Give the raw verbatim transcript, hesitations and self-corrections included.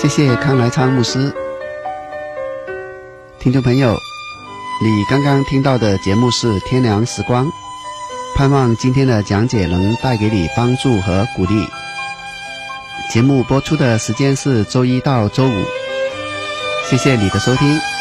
谢谢康来昌牧师。听众朋友，你刚刚听到的节目是天良时光，盼望今天的讲解能带给你帮助和鼓励。节目播出的时间是周一到周五，谢谢你的收听。